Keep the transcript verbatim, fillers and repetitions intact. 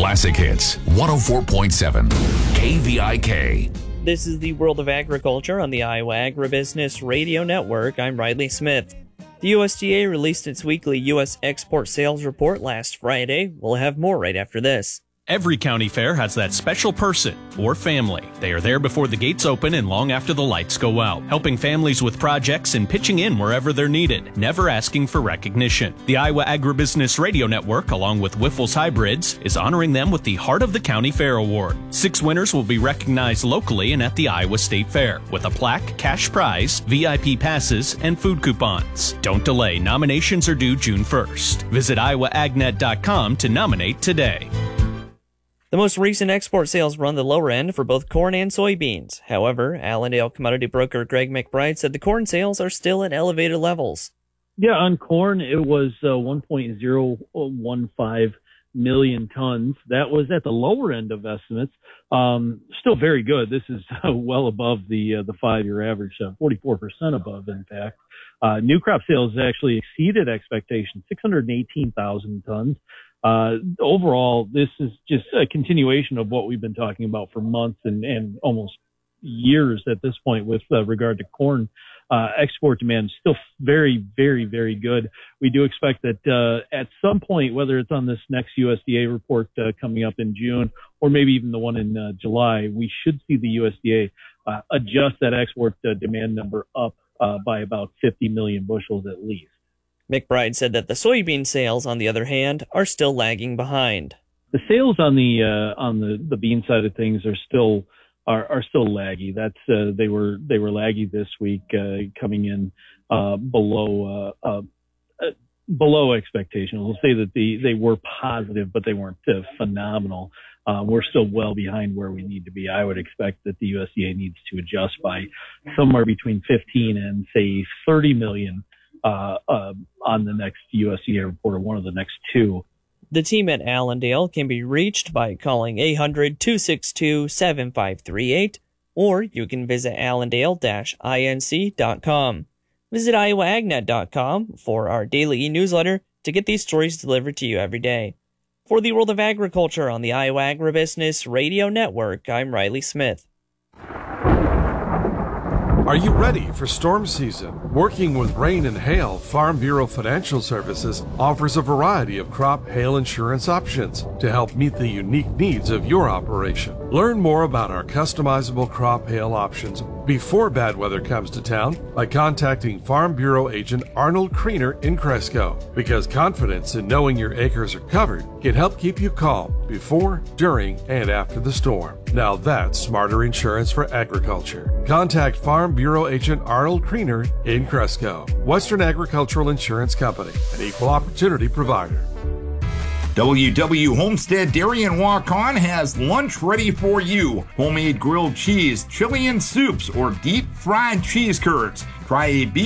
Classic Hits, one oh four point seven, K V I K. This is the World of Agriculture on the Iowa Agribusiness Radio Network. I'm Riley Smith. The U S D A released its weekly U S export sales report last Friday. We'll have more right after this. Every county fair has that special person or family. They are there before the gates open and long after the lights go out, helping families with projects and pitching in wherever they're needed, never asking for recognition. The Iowa Agribusiness Radio Network, along with Wyffels Hybrids, is honoring them with the Heart of the County Fair Award. Six winners will be recognized locally and at the Iowa State Fair, with a plaque, cash prize, V I P passes, and food coupons. Don't delay. Nominations are due June first. Visit iowa agnet dot com to nominate today. The most recent export sales were on the lower end for both corn and soybeans. However, Allendale commodity broker Greg McBride said the corn sales are still at elevated levels. Yeah, on corn, it was uh, one point oh one five million tons. That was at the lower end of estimates. Um, still very good. This is uh, well above the uh, the five-year average, uh, forty-four percent above, in fact. Uh, new crop sales actually exceeded expectations, six hundred eighteen thousand tons. Uh, overall, this is just a continuation of what we've been talking about for months and, and almost years at this point with uh, regard to corn. Uh, export demand is still very, very, very good. We do expect that uh, at some point, whether it's on this next U S D A report uh, coming up in June or maybe even the one in uh, July, we should see the U S D A uh, adjust that export uh, demand number up uh, by about fifty million bushels at least. McBride said that the soybean sales, on the other hand, are still lagging behind. The sales on the uh, on the, the bean side of things are still are, are still laggy. That's uh, they were they were laggy this week, uh, coming in uh, below uh, uh, uh, below expectations. We'll say that the they were positive, but they weren't uh, phenomenal. Uh, we're still well behind where we need to be. I would expect that the U S D A needs to adjust by somewhere between fifteen and say thirty million. Uh, uh, on the next U S D A report, or one of the next two. The team at Allendale can be reached by calling eight hundred, two six two, seven five three eight, or you can visit allendale dash inc dot com. Visit iowa agnet dot com for our daily e-newsletter to get these stories delivered to you every day. For the World of Agriculture on the Iowa Agribusiness Radio Network, I'm Riley Smith. Are you ready for storm season? Working with rain and hail, Farm Bureau Financial Services offers a variety of crop hail insurance options to help meet the unique needs of your operation. Learn more about our customizable crop hail options before bad weather comes to town by contacting Farm Bureau agent Arnold Kriener in Cresco, because confidence in knowing your acres are covered can help keep you calm before, during, and after the storm. Now that's smarter insurance for agriculture. Contact Farm Bureau agent Arnold Kriener in Cresco. Western Agricultural Insurance Company, an equal opportunity provider. W W Homestead Dairy and Walk-On has lunch ready for you. Homemade grilled cheese, chili and soups, or deep fried cheese curds. Try a beef